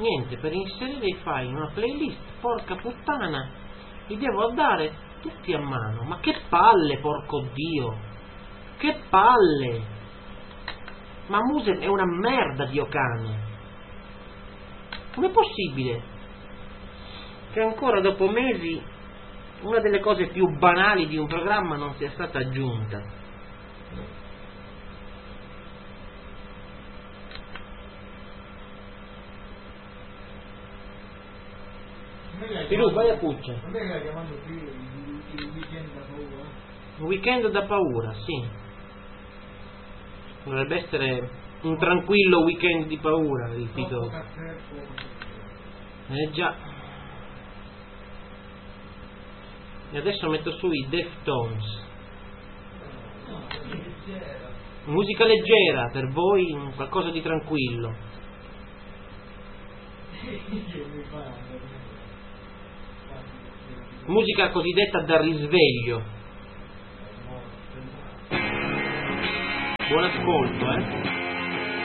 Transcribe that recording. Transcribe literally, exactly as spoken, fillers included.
Niente, per inserire i file in una playlist, porca puttana, li devo dare tutti a mano. Ma che palle, porco Dio! Che palle! Ma Muse è una merda, Dio cane! Com'è possibile che ancora dopo mesi una delle cose più banali di un programma non sia stata aggiunta? Filù, vai a Puccia. Non è che l'hai chiamato qui il weekend da paura? Un weekend da paura, sì. Dovrebbe essere un tranquillo weekend di paura il titolo. Eh già. E adesso metto su i Deftones. Musica leggera, per voi qualcosa di tranquillo. Musica cosiddetta da risveglio. Buon ascolto, eh.